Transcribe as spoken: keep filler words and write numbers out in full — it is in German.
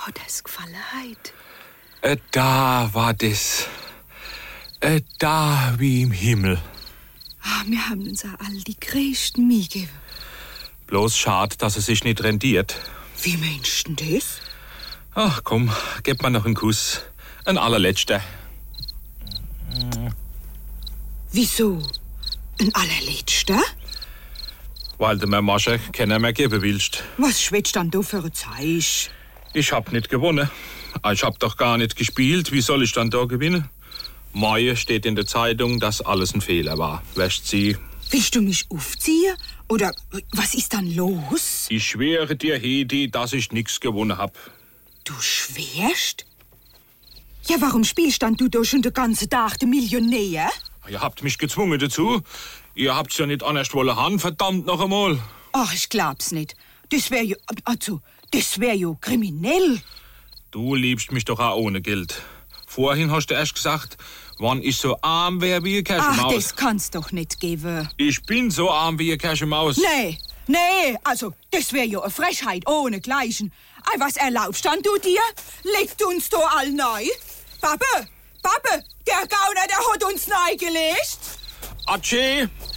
hat das gefallen heute? Äh, da war das. Äh, da wie im Himmel. Ah, wir haben uns auch all die größten Mühe gegeben. Bloß schade, dass es sich nicht rentiert. Wie meinst du denn das? Ach komm, gib mir noch einen Kuss. Ein allerletzter. Wieso? Ein allerletzter? Weil du mir Masche keiner mehr geben willst. Was schwätzt dann du für ein Zeich? Ich hab nicht gewonnen. Ich hab doch gar nicht gespielt. Wie soll ich dann da gewinnen? Morgen steht in der Zeitung, dass alles ein Fehler war. Wäscht sie. Willst du mich aufziehen? Oder was ist dann los? Ich schwöre dir, Hedi, dass ich nichts gewonnen hab. Du schwörst? Ja, warum spielst dann du da schon den ganzen Tag den Millionär? Ihr habt mich gezwungen dazu. Ihr habt's ja nicht anders wollen haben, verdammt noch einmal. Ach, ich glaub's nicht. Das wär ja, also, das wär ja kriminell. Du liebst mich doch auch ohne Geld. Vorhin hast du erst gesagt, wann ich so arm wär wie eine Kirschemaus. Ach, das kann's doch nicht geben. Ich bin so arm wie eine Kirschemaus. Nee, nee, also, das wär ja eine Frechheit ohne Gleichen. Ei, was erlaubst dann du dir? Legt uns da all neu? Pappe, Pappe, der Gauner, der hat uns neu gelegt. Atsche,